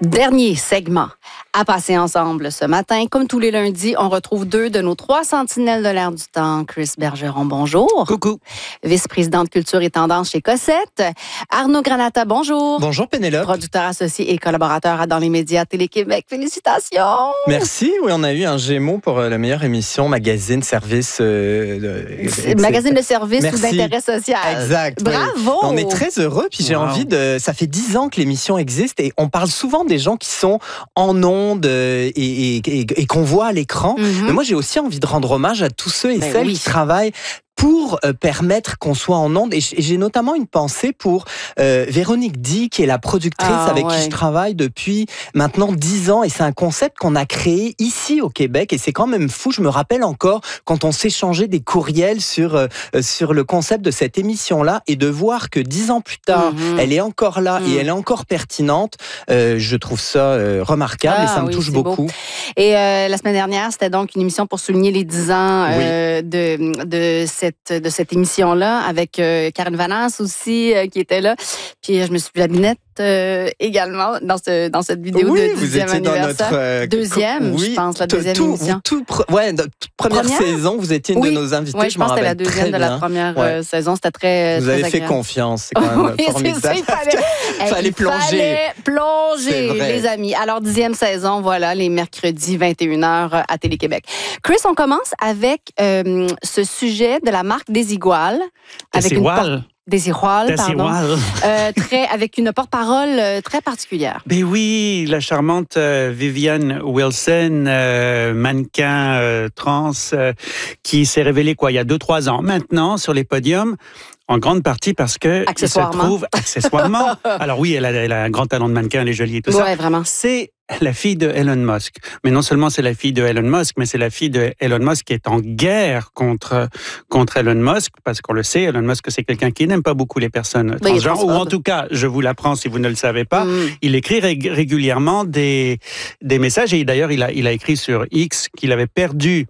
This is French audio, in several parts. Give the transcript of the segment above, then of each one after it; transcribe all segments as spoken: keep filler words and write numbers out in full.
Dernier segment à passer ensemble ce matin. Comme tous les lundis, on retrouve deux de nos trois sentinelles de l'air du temps. Chris Bergeron, bonjour. Coucou. Vice-présidente culture et tendance chez Cossette. Arnaud Granata, bonjour. Bonjour Pénélope. Producteur associé et collaborateur dans les médias Télé-Québec. Félicitations. Merci. Oui, on a eu un Gémeaux pour la meilleure émission, magazine, service. Euh, de, magazine de service Merci. ou d'intérêt social. Exact. Bravo. Oui. On est très heureux. Puis j'ai wow. envie de. Ça fait dix ans que l'émission existe et on parle souvent des gens qui sont en ondes et, et, et, et qu'on voit à l'écran. Mm-hmm. Mais moi, j'ai aussi envie de rendre hommage à tous ceux et ben celles oui. qui travaillent pour euh, permettre qu'on soit en ondes. Et j'ai notamment une pensée pour euh, Véronique Di, qui est la productrice ah, avec ouais. qui je travaille depuis maintenant dix ans. Et c'est un concept qu'on a créé ici au Québec. Et c'est quand même fou. Je me rappelle encore quand on s'échangeait des courriels sur, euh, sur le concept de cette émission-là. Et de voir que dix ans plus tard, mm-hmm. elle est encore là mm. et elle est encore pertinente. Euh, je trouve ça euh, remarquable ah, et ça me oui, touche beaucoup. Beau. Et euh, la semaine dernière, c'était donc une émission pour souligner les dix ans euh, oui. de, de cette de cette émission-là, avec euh, Karen Vanasse aussi, euh, qui était là. Puis euh, je me suis vu la binette euh, également dans, ce, dans cette vidéo oui, de dixième anniversaire. Notre, euh, deuxième, oui, je pense, la deuxième tout, émission. Tout, tout, ouais, toute première, première saison, vous étiez une oui. de nos invitées. Oui, je, je pense que c'était la deuxième de la première ouais. euh, saison. C'était très Vous très avez agréable. fait confiance, c'est quand même oui, formidable. C'est ça, il fallait, il fallait plonger. Il fallait plonger, les amis. Alors, dixième saison, voilà, les mercredis, vingt et une heures à Télé-Québec. Chris, on commence avec euh, ce sujet de la marque Desigual. Avec une porte... Desigual, pardon. Euh, très, avec une porte-parole euh, très particulière. Ben oui, la charmante euh, Vivian Wilson, euh, mannequin euh, trans, euh, qui s'est révélée quoi, il y a deux, trois ans maintenant sur les podiums. En grande partie parce que il se trouve accessoirement. Alors oui, elle a, elle a un grand talent de mannequin, elle est jolie et tout ouais, ça. Vraiment. C'est la fille de Elon Musk. Mais non seulement c'est la fille de Elon Musk, mais c'est la fille de Elon Musk qui est en guerre contre contre Elon Musk, parce qu'on le sait, Elon Musk c'est quelqu'un qui n'aime pas beaucoup les personnes transgenres, ou en tout cas, je vous l'apprends si vous ne le savez pas, mm. il écrit rég- régulièrement des des messages et d'ailleurs il a il a écrit sur X qu'il avait perdu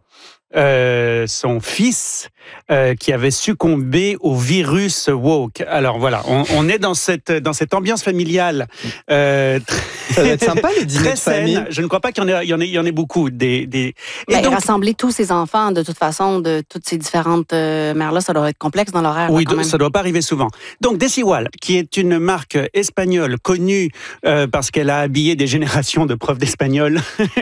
Euh, son fils euh, qui avait succombé au virus woke. Alors voilà, on, on est dans cette dans cette ambiance familiale. Euh, Ça doit être sympa les dîners de famille. Saine. Je ne crois pas qu'il y en ait, il y en ait, il y en ait beaucoup. Des, des... Et ben, donc, rassembler tous ces enfants, de toute façon, de toutes ces différentes euh, mères-là, ça doit être complexe dans l'horaire. Oui, là, quand même. Ça ne doit pas arriver souvent. Donc Desigual, qui est une marque espagnole connue euh, parce qu'elle a habillé des générations de profs d'espagnol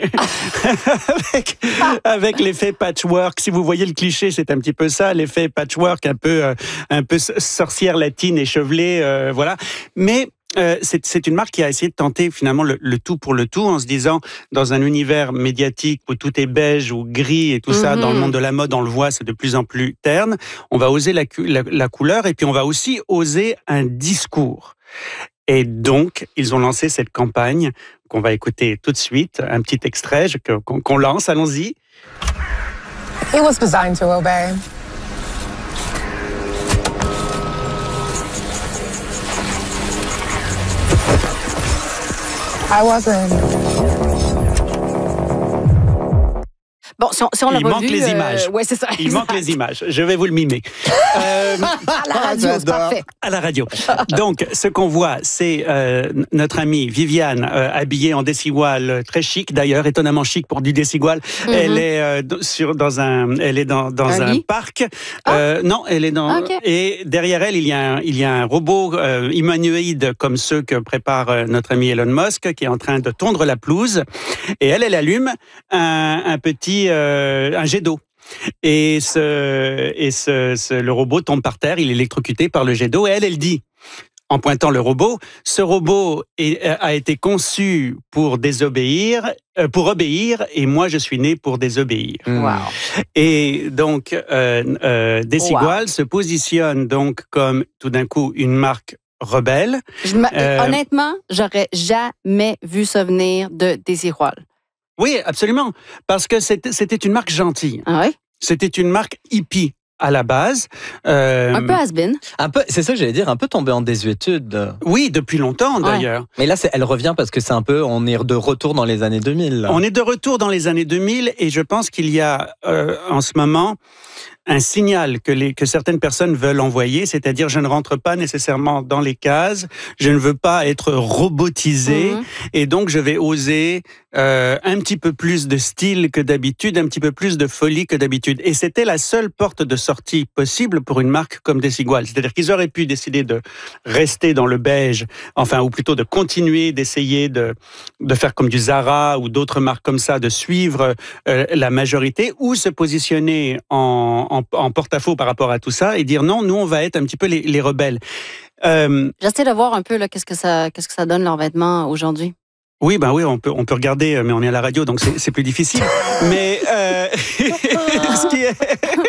avec, avec l'effet patchwork. Si vous voyez le cliché, c'est un petit peu ça, l'effet patchwork, un peu, euh, un peu sorcière latine échevelée, euh, voilà. Mais Euh, c'est, c'est une marque qui a essayé de tenter finalement le, le tout pour le tout en se disant, dans un univers médiatique où tout est beige ou gris et tout mm-hmm. ça, dans le monde de la mode, on le voit, c'est de plus en plus terne, on va oser la, la, la couleur et puis on va aussi oser un discours. Et donc, ils ont lancé cette campagne qu'on va écouter tout de suite, un petit extrait qu'on, qu'on lance, allons-y. He was designed to obey. I wasn't. Bon, si on, si on l'a Il pas manque vu, les euh, images. Ouais, c'est ça. Il exact. manque les images. Je vais vous le mimer. Euh, à la radio, c'est parfait. À la radio. Donc, ce qu'on voit, c'est euh, notre amie Viviane, euh, habillée en Desigual, très chic d'ailleurs, étonnamment chic pour du Desigual. Mm-hmm. Elle est euh, sur dans un, elle est dans dans un, un parc. Ah. Euh, non, elle est dans. Okay. Et derrière elle, il y a un, il y a un robot euh, humanoïde comme ceux que prépare euh, notre ami Elon Musk, qui est en train de tondre la pelouse. Et elle, elle allume un, un petit euh, un jet d'eau. Et, ce, et ce, ce, le robot tombe par terre, il est électrocuté par le jet d'eau. Et elle, elle dit, en pointant le robot, ce robot est, a été conçu pour désobéir, euh, pour obéir, et moi, je suis né pour désobéir. Wow. Et donc, euh, euh, Desigual wow. se positionne donc comme, tout d'un coup, une marque rebelle. Je euh, honnêtement, j'aurais jamais vu ça venir de Desigual. Oui, absolument. Parce que c'était, c'était une marque gentille. Ah oui? C'était une marque hippie à la base. Euh, un peu has-been. Un peu, c'est ça que j'allais dire, un peu tombé en désuétude. Oui, depuis longtemps d'ailleurs. Ouais. Mais là, c'est, elle revient parce que c'est un peu, on est de retour dans les années deux mille. Là. On est de retour dans les années deux mille et je pense qu'il y a euh, en ce moment un signal que, les, que certaines personnes veulent envoyer, c'est-à-dire je ne rentre pas nécessairement dans les cases, je ne veux pas être robotisé, mmh. et donc je vais oser euh, un petit peu plus de style que d'habitude, un petit peu plus de folie que d'habitude. Et c'était la seule porte de sortie possible pour une marque comme Desigual. C'est-à-dire qu'ils auraient pu décider de rester dans le beige, enfin, ou plutôt de continuer d'essayer de, de faire comme du Zara ou d'autres marques comme ça, de suivre euh, la majorité, ou se positionner en, en, en porte-à-faux par rapport à tout ça et dire non, nous on va être un petit peu les, les rebelles. Euh, J'essaie de voir un peu là, qu'est-ce que ça, qu'est-ce que ça donne leurs vêtements aujourd'hui. Oui, ben oui, on peut, on peut regarder, mais on est à la radio, donc c'est, c'est plus difficile. mais euh, ce qui est,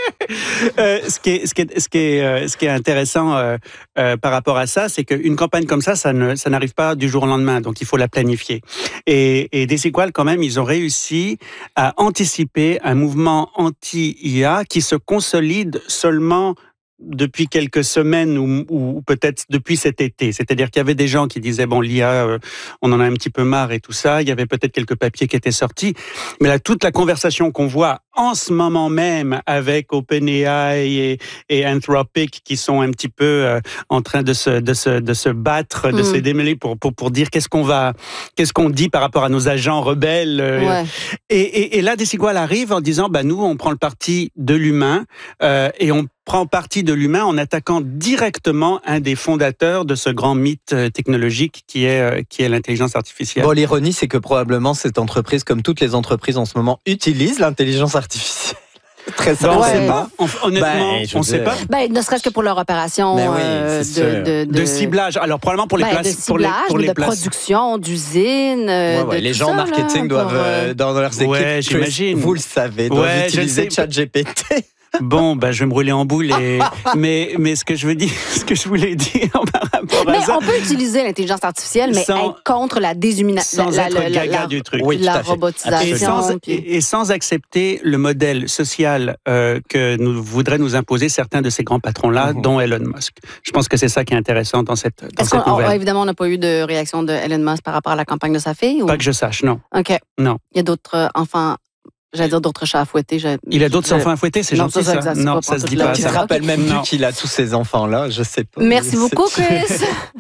euh, ce qui est, ce qui est, ce qui est, euh, ce qui est intéressant euh, euh, par rapport à ça, c'est qu'une campagne comme ça, ça ne, ça n'arrive pas du jour au lendemain, donc il faut la planifier. Et, et Desigual, quand même, ils ont réussi à anticiper un mouvement anti-I A qui se consolide seulement depuis quelques semaines ou, ou peut-être depuis cet été. C'est-à-dire qu'il y avait des gens qui disaient, bon, l'I A, euh, on en a un petit peu marre et tout ça. Il y avait peut-être quelques papiers qui étaient sortis. Mais là, toute la conversation qu'on voit en ce moment même avec OpenAI et, et Anthropic qui sont un petit peu euh, en train de se, de se, de se battre, de mmh. se démêler pour, pour, pour dire qu'est-ce qu'on va, qu'est-ce qu'on dit par rapport à nos agents rebelles. Euh, ouais. et, et, et là, Desigual arrive en disant, bah, nous, on prend le parti de l'humain euh, et on prend parti de l'humain en attaquant directement un des fondateurs de ce grand mythe technologique qui est, qui est l'intelligence artificielle. Bon, l'ironie, c'est que probablement cette entreprise, comme toutes les entreprises en ce moment, utilise l'intelligence artificielle. Très simplement. Ouais. On sait pas. Honnêtement, ben, on ne sait pas. Ben, ne serait-ce que pour leur opération oui, euh, de, de, de, de ciblage. Alors, probablement pour les ben, places. De ciblage, pour les, pour les de places. production, d'usine. Euh, ouais, ouais, de les gens ça, marketing là, doivent, pour, euh... dans leurs équipes, ouais, j'imagine. Vous le savez, doivent ouais, utiliser ChatGPT. Bon, ben, je vais me rouler en boule. Et... mais, mais ce que je veux dire, ce que je voulais dire par rapport mais à ça. On peut utiliser l'intelligence artificielle, mais sans, être contre la déshumanisation. Sans la, être la, gaga la, du truc. Oui, la robotisation. Et sans, puis... et, et sans accepter le modèle social euh, que nous voudraient nous imposer certains de ces grands patrons-là, mmh. dont Elon Musk. Je pense que c'est ça qui est intéressant dans cette, dans cette nouvelle. Oh, évidemment, on n'a pas eu de réaction de Elon Musk par rapport à la campagne de sa fille? Ou... Pas que je sache, non. OK. Non. Il y a d'autres euh, enfants... J'allais dire d'autres chats à fouetter. Je... Il a d'autres je... enfants à fouetter, c'est non, gentil ça. ça. ça non, ça se dit pas. Tu te rappelles même plus qu'il a tous ces enfants-là, je sais pas. Merci beaucoup, Chris.